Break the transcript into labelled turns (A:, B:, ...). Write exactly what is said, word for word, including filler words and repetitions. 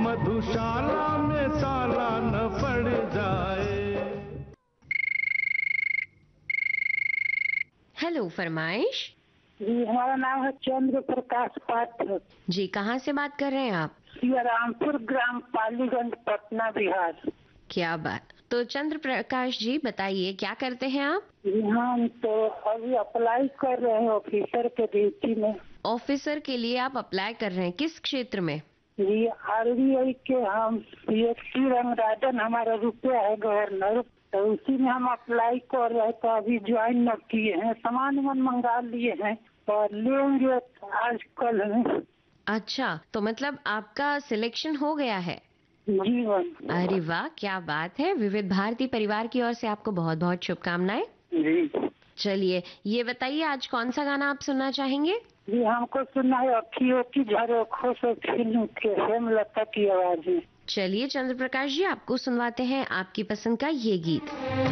A: मधुशाला में ताला न पड़ जाए।
B: हेलो, फरमाइश।
C: जी, हमारा नाम है चंद्र प्रकाश पात्र।
B: जी, कहाँ से बात कर रहे हैं आप?
C: रामपुर ग्राम, पालीगंज, पटना, बिहार।
B: क्या बात। तो चंद्र प्रकाश जी बताइए, क्या करते हैं आप?
C: जी, हम तो अभी अप्लाई कर रहे हैं ऑफिसर के ड्यूटी में।
B: ऑफिसर के लिए आप अप्लाई कर रहे हैं, किस क्षेत्र में?
C: जी, आरबीआई के हम पीएससी रंगराजन हमारा रुपया है गवर्नर, तो उसी में हम अप्लाई कर रहे हैं। तो अभी ज्वाइन न किए हैं, सामान वामान मंगा लिए हैं और लेंगे आज कल में।
B: अच्छा, तो मतलब आपका सिलेक्शन हो गया है?
C: जी मैम।
B: अरे वाह, क्या बात है। विविध भारती परिवार की ओर से आपको बहुत बहुत शुभकामनाएं।
C: जी।
B: चलिए, ये बताइए आज कौन सा गाना आप सुनना चाहेंगे?
C: जी, हमको सुनना है अखियों की झरोखों से फिल्म के हेमलता की आवाज में।
B: चलिए चंद्र प्रकाश जी, आपको सुनवाते हैं आपकी पसंद का ये गीत।